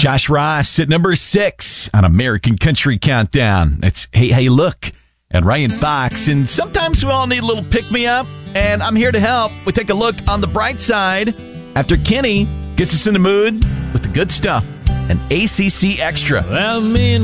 Josh Ross at number 6 on American Country Countdown. It's Hey Look and Ryan Fox. And sometimes we all need a little pick-me-up, and I'm here to help. We take a look on the bright side after Kenny gets us in the mood with the good stuff, an ACC Extra. Well, me